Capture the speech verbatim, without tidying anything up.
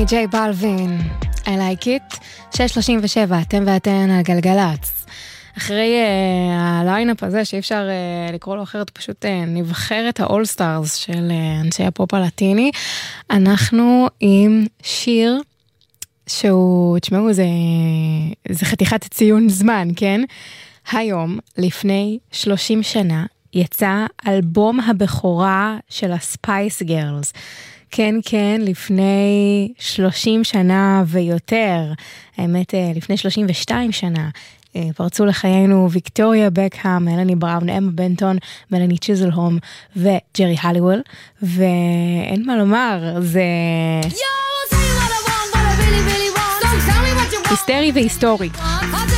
ג'יי בלווין, I like it. שש שלושים ושבע, אתם ואתן על גלגלץ. אחרי uh, הליינאפ הזה שאי אפשר uh, לקרוא לו אחרת, פשוט uh, נבחרת האול סטארס של uh, אנשי הפופ הלטיני. אנחנו עם שיר שהוא, תשמעו, זה, זה חתיכת ציון זמן, כן? היום, לפני שלושים שנה, יצא אלבום הבכורה של הספייס גרלס. כן, כן, לפני שלושים שנה ויותר, האמת, לפני שלושים ושתיים שנה, פרצו לחיינו ויקטוריה בקהאם, מלאני בראון, אמה בנטון, מלאני צ'יזלהום וג'רי הליוול, ואין מה לומר, זה היסטרי והיסטורי.